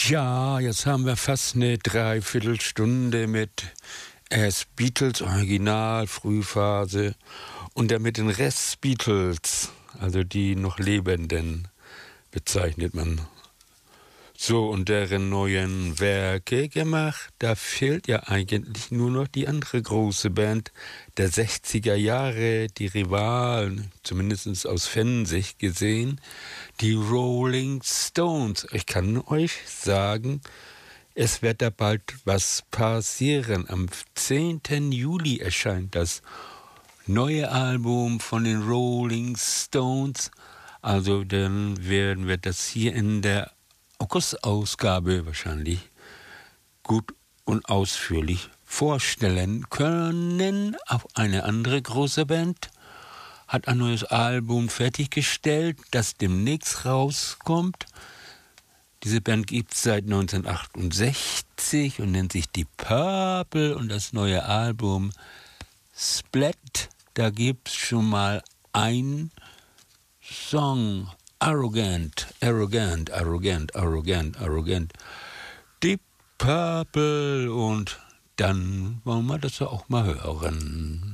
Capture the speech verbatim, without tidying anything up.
Tja, jetzt haben wir fast eine Dreiviertelstunde mit erst Beatles Original, Frühphase und dann mit den Rest-Beatles, also die noch Lebenden, bezeichnet man so, und deren neuen Werke gemacht. Da fehlt ja eigentlich nur noch die andere große Band der sechziger Jahre, die Rivalen, zumindest aus Fansicht gesehen, die Rolling Stones. Ich kann euch sagen, es wird da bald was passieren. Am zehnten Juli erscheint das neue Album von den Rolling Stones. Also dann werden wir das hier in der August-Ausgabe wahrscheinlich gut und ausführlich vorstellen können. Auch eine andere große Band hat ein neues Album fertiggestellt, das demnächst rauskommt. Diese Band gibt es seit neunzehnhundertachtundsechzig und nennt sich Deep Purple, und das neue Album Split, da gibt es schon mal ein Song, Arrogant, Arrogant, Arrogant, Arrogant, Arrogant, Deep Purple, und dann wollen wir das auch mal hören.